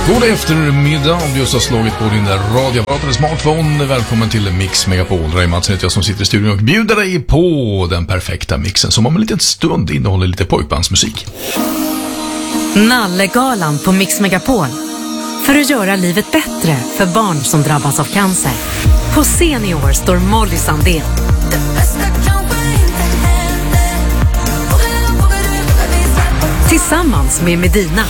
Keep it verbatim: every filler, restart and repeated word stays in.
God eftermiddag om du just har slagit på din radioapparat eller smartphone. Välkommen till Mix Megapol. Ray Mattsson heter jag som sitter i studion och bjuder dig på den perfekta mixen som om en liten stund innehåller lite pojkbandsmusik. Nallegalan på Mix Megapol. För att göra livet bättre för barn som drabbas av cancer. På scen i år står Molly Sandén. Tillsammans med Medina.